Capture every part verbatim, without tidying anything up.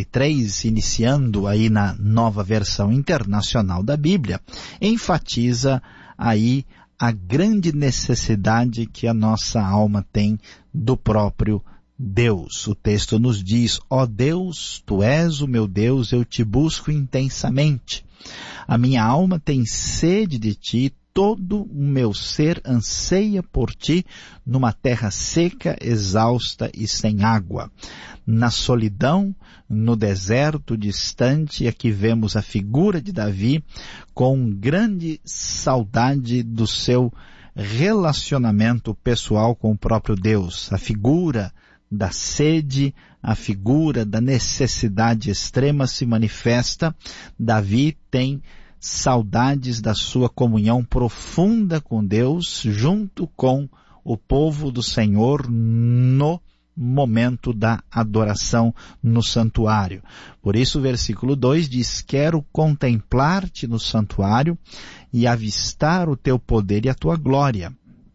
e três, iniciando aí na Nova Versão Internacional da Bíblia, enfatiza aí a grande necessidade que a nossa alma tem do próprio Deus. O texto nos diz: ó Deus, Tu és o meu Deus, eu te busco intensamente. A minha alma tem sede de Ti, todo o meu ser anseia por Ti numa terra seca, exausta e sem água. Na solidão, no deserto distante, aqui vemos a figura de Davi com grande saudade do seu relacionamento pessoal com o próprio Deus. A figura da sede, a figura da necessidade extrema se manifesta. Davi tem saudades da sua comunhão profunda com Deus, junto com o povo do Senhor no momento da adoração no santuário. Por isso o versículo dois diz: quero contemplar-te no santuário e avistar o teu poder e a tua glória.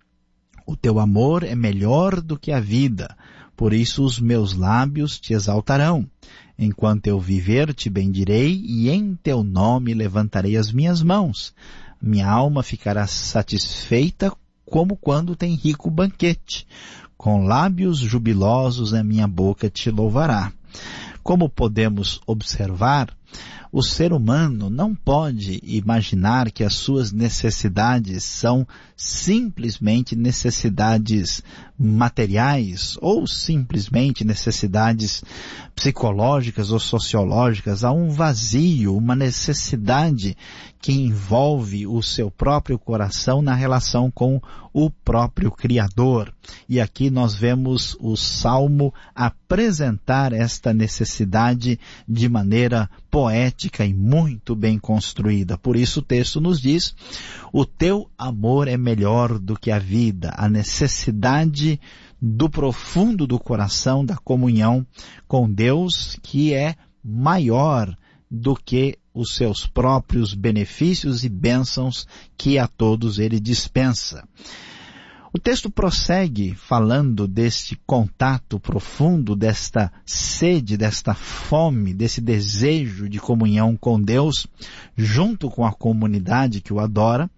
O teu amor é melhor do que a vida, por isso os meus lábios te exaltarão. Enquanto eu viver, te bendirei, e em teu nome levantarei as minhas mãos. Minha alma ficará satisfeita como quando tem rico banquete. Com lábios jubilosos a minha boca te louvará. Como podemos observar, o ser humano não pode imaginar que as suas necessidades são simplesmente necessidades materiais ou simplesmente necessidades psicológicas ou sociológicas. Há um vazio, uma necessidade que envolve o seu próprio coração na relação com o próprio Criador. E aqui nós vemos o Salmo apresentar esta necessidade de maneira poética e muito bem construída. Por isso o texto nos diz: o teu amor é melhor do que a vida. A necessidade do profundo do coração, da comunhão com Deus, que é maior do que os seus próprios benefícios e bênçãos que a todos ele dispensa. O texto prossegue falando deste contato profundo, desta sede, desta fome, desse desejo de comunhão com Deus, junto com a comunidade que o adora.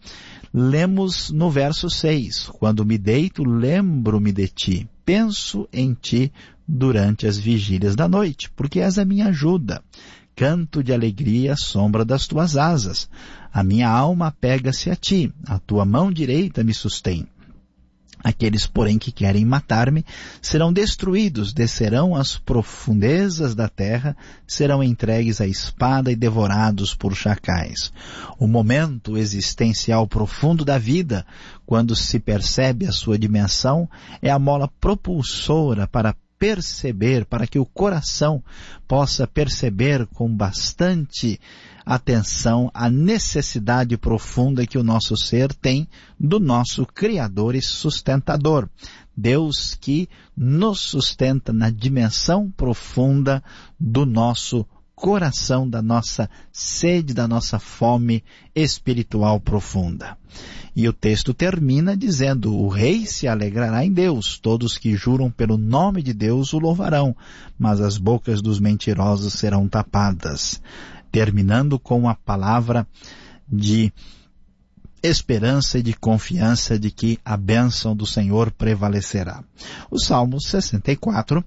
Lemos no verso seis: quando me deito, lembro-me de Ti, penso em Ti durante as vigílias da noite, porque és a minha ajuda. Canto de alegria à sombra das Tuas asas. A minha alma apega-se a Ti, a Tua mão direita me sustém. Aqueles, porém, que querem matar-me serão destruídos, descerão às profundezas da terra, serão entregues à espada e devorados por chacais. O momento existencial profundo da vida, quando se percebe a sua dimensão, é a mola propulsora para perceber, para que o coração possa perceber com bastante atenção a necessidade profunda que o nosso ser tem do nosso Criador e sustentador. Deus que nos sustenta na dimensão profunda do nosso coração, da nossa sede, da nossa fome espiritual profunda. E o texto termina dizendo: o rei se alegrará em Deus, todos que juram pelo nome de Deus o louvarão, mas as bocas dos mentirosos serão tapadas. Terminando com a palavra de esperança e de confiança de que a bênção do Senhor prevalecerá. O Salmo sessenta e quatro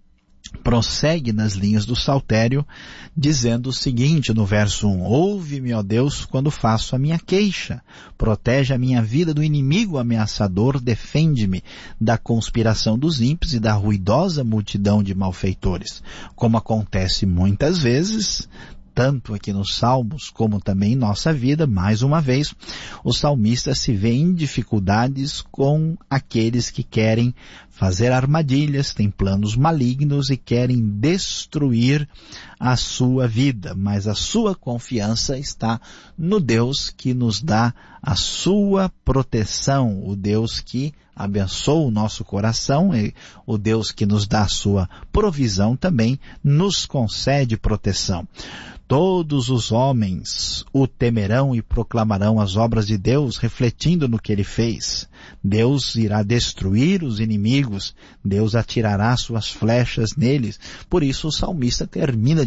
prossegue nas linhas do saltério, dizendo o seguinte no verso um: ouve-me, ó Deus, quando faço a minha queixa. Protege a minha vida do inimigo ameaçador, defende-me da conspiração dos ímpios e da ruidosa multidão de malfeitores. Como acontece muitas vezes, tanto aqui nos Salmos como também em nossa vida, mais uma vez, o salmista se vê em dificuldades com aqueles que querem fazer armadilhas, têm planos malignos e querem destruir a sua vida. Mas a sua confiança está no Deus que nos dá a sua proteção, o Deus que abençoa o nosso coração, e o Deus que nos dá a sua provisão também nos concede proteção. Todos os homens o temerão e proclamarão as obras de Deus, refletindo no que Ele fez. Deus irá destruir os inimigos, Deus atirará suas flechas neles. Por isso o salmista termina